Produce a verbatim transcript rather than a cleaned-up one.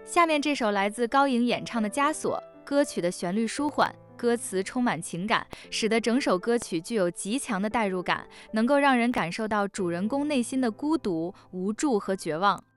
下面这首来自高颖演唱的《枷锁》，歌曲的旋律舒缓，歌词充满情感，使得整首歌曲具有极强的代入感，能够让人感受到主人公内心的孤独、无助和绝望。